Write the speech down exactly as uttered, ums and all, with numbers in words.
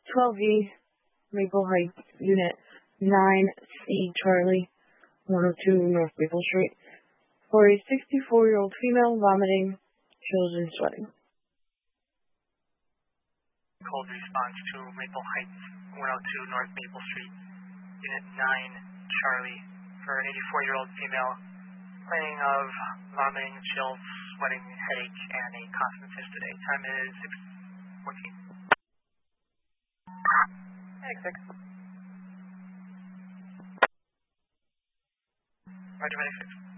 twelve E, Maple Heights, Unit nine C, Charlie, one oh two North Maple Street, for a sixty-four-year-old female vomiting, chills, and sweating. Cold response to Maple Heights, one oh two North Maple Street, Unit nine, Charlie, for an eighty-four-year-old female complaining of vomiting, chills, sweating, headache, and a constant fist today. Time is six fourteen. six. Roger, medic six.